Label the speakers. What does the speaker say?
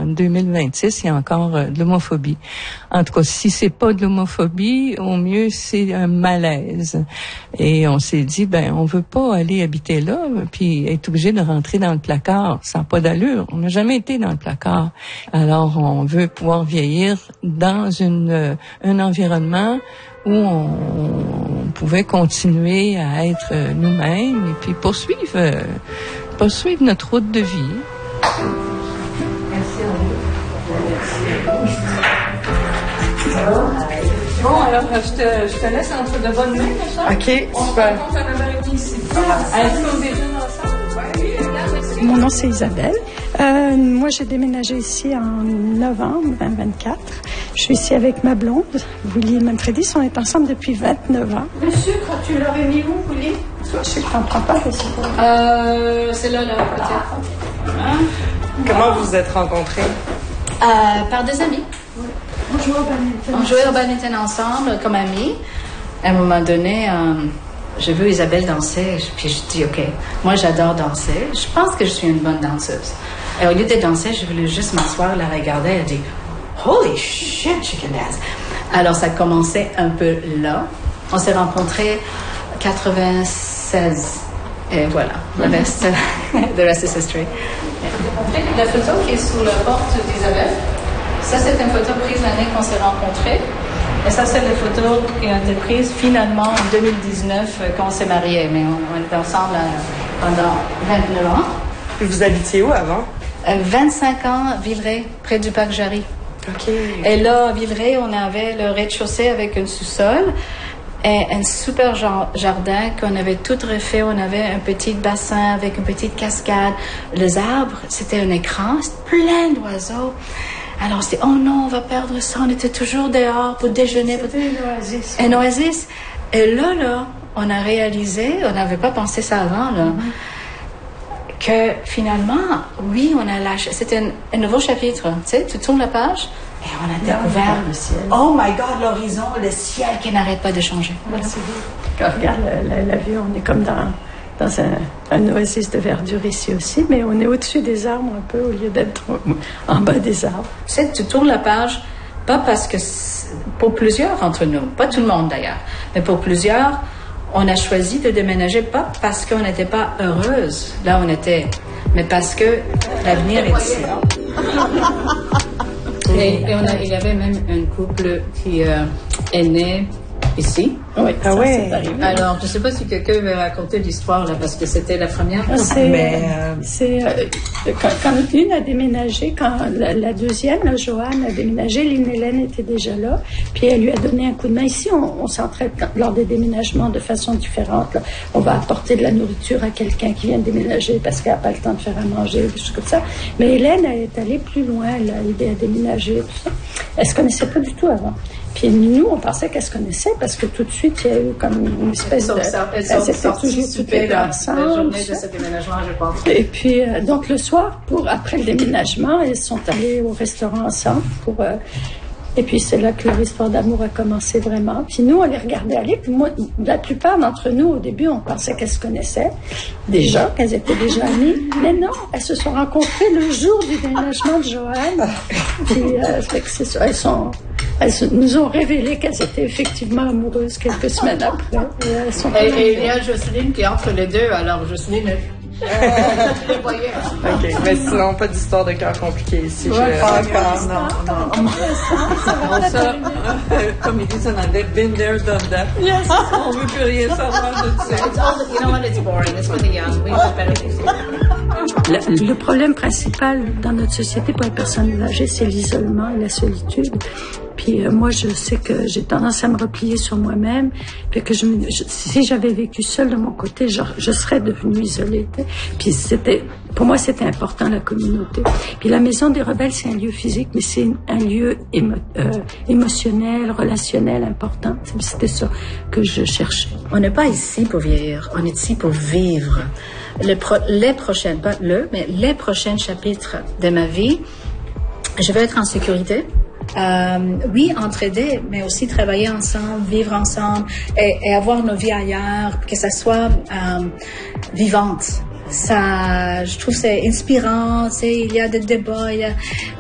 Speaker 1: 2026, il y a encore de l'homophobie. En tout cas, si c'est pas de l'homophobie, au mieux, c'est un malaise. Et on s'est dit, on veut pas aller habiter là, puis être obligé de rentrer dans le placard. Ça n'a pas d'allure. On n'a jamais été dans le placard. Alors, on veut pouvoir vieillir dans un environnement où on pouvait continuer à être nous-mêmes et puis poursuivre notre route de vie. Merci à vous. Bon, alors, je te laisse entre de bonnes mains, ça?
Speaker 2: OK, super.
Speaker 3: Mon nom, c'est Isabelle. Moi, j'ai déménagé ici en novembre 2024. Je suis ici avec ma blonde, Willy Manfredis. On est ensemble depuis 29 ans.
Speaker 4: Le sucre, tu l'aurais mis où, Willy?
Speaker 3: Le sucre, t'en prends pas, c'est
Speaker 4: c'est là, peut-être.
Speaker 2: Comment vous vous êtes rencontrés?
Speaker 4: Par des amis.
Speaker 3: Oui. On
Speaker 4: jouait au badminton ensemble, comme amis. À un moment donné, j'ai vu Isabelle danser, puis je dis, OK, moi j'adore danser. Je pense que je suis une bonne danseuse. Et au lieu de danser, je voulais juste m'asseoir, la regarder. Elle dit, holy shit, she can dance. Alors ça commençait un peu là. On s'est rencontrés en 96. Et voilà, the rest is history. La photo qui est sous la porte d'Isabelle, ça c'est une photo prise l'année qu'on s'est rencontrés. Et ça, c'est les photos qui ont été prises finalement en 2019 quand on s'est mariés. Mais on était ensemble pendant 29 ans.
Speaker 2: Et vous habitiez où avant?
Speaker 4: 25 ans, Villeray, près du parc Jarry.
Speaker 2: OK.
Speaker 4: Et là, à Villeray, on avait le rez-de-chaussée avec un sous-sol et un super jardin qu'on avait tout refait. On avait un petit bassin avec une petite cascade. Les arbres, c'était un écran, plein d'oiseaux. Alors, on s'est dit, oh non, on va perdre ça. On était toujours dehors pour déjeuner.
Speaker 3: C'était une oasis.
Speaker 4: Une oasis. Et là, on a réalisé, on n'avait pas pensé ça avant, là, que finalement, oui, on a lâché. C'était un nouveau chapitre. Tu sais, tu tournes la page et on a découvert
Speaker 3: le ciel.
Speaker 4: Oh my God, l'horizon, le ciel qui n'arrête pas de changer.
Speaker 3: Merci. Quand on regarde la vue, on est comme dans un oasis de verdure ici aussi, mais on est au-dessus des arbres un peu au lieu d'être en bas des arbres.
Speaker 4: Tu sais, tu tournes la page, pas parce que, pour plusieurs d'entre nous, pas tout le monde d'ailleurs, mais pour plusieurs, on a choisi de déménager pas parce qu'on n'était pas heureuse là où on était, mais parce que l'avenir est ici. Et il y avait même un couple qui est né ici.
Speaker 3: Oui,
Speaker 2: ah ouais.
Speaker 4: Alors, je ne sais pas si quelqu'un veut raconter l'histoire, là, parce que c'était la première fois.
Speaker 3: Quand une a déménagé, quand la deuxième, la Joanne, a déménagé, Lynn Hélène était déjà là, puis elle lui a donné un coup de main. Ici, on s'entraide lors des déménagements de façon différente. Là. On va apporter de la nourriture à quelqu'un qui vient de déménager parce qu'elle n'a pas le temps de faire à manger, des choses comme ça. Mais Hélène est allée plus loin, elle a aidé à déménager, tout ça. Elle ne se connaissait pas du tout avant. Puis nous, on pensait qu'elle se connaissait parce que tout de suite, il y a eu comme une espèce de...
Speaker 4: Elles sont
Speaker 3: toujours toutes les ensemble.
Speaker 4: La journée de ce déménagement, je pense.
Speaker 3: Et puis, donc le soir, après le déménagement, elles sont allées au restaurant ensemble pour... et puis, c'est là que leur histoire d'amour a commencé vraiment. Puis nous, on les regardait aller. Puis moi, la plupart d'entre nous, au début, on pensait qu'elles se connaissaient déjà, qu'elles étaient déjà amies. Mais non, elles se sont rencontrées le jour du déménagement de Joanne. Puis, c'est ça, elles nous ont révélé qu'elles étaient effectivement amoureuses quelques semaines après.
Speaker 4: Et il y a Jocelyne qui est entre les deux. Alors, Jocelyne...
Speaker 2: OK, mais sinon, pas d'histoire de cœur compliquée ici.
Speaker 1: Pas encore, non. Ça, comme ils disent en anglais, been there, done that.
Speaker 3: Yes.
Speaker 1: On veut plus rien savoir de ça.
Speaker 4: You know what, it's boring. It's for the young. We have better things to do.
Speaker 3: Le problème principal dans notre société pour les personnes âgées, c'est l'isolement et la solitude. Puis moi, je sais que j'ai tendance à me replier sur moi-même, puis que si j'avais vécu seule de mon côté, je serais devenue isolée. Puis pour moi, c'était important, la communauté. Puis la Maison des Rebelles, c'est un lieu physique, mais c'est un lieu émotionnel, relationnel important. C'était ça que je cherchais.
Speaker 4: On n'est pas ici pour vieillir, on est ici pour vivre. Les prochains chapitres de ma vie, je vais être en sécurité. Oui, entraider, mais aussi travailler ensemble, vivre ensemble et avoir nos vies ailleurs, que ça soit vivante. Ça, je trouve c'est inspirant, tu sais, il y a des débats,